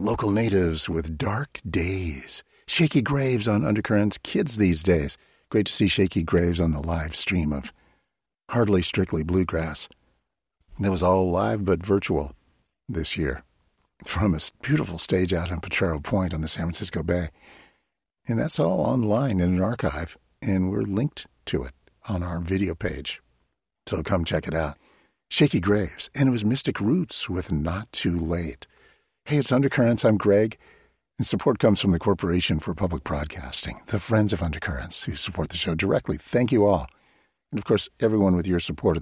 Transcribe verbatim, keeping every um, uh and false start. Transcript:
local natives with dark days. Shaky Graves on Undercurrents. Kids these days. Great to see Shaky Graves on the live stream of Hardly Strictly Bluegrass. That was all live but virtual this year from a beautiful stage out on Potrero Point on the San Francisco Bay. And that's all online in an archive, and we're linked to it on our video page. So come check it out. Shaky Graves, and it was Mystic Roots with Not Too Late. Hey, it's Undercurrents. I'm Greg. And support comes from the Corporation for Public Broadcasting, the Friends of Undercurrents, who support the show directly. Thank you all. And, of course, everyone with your support of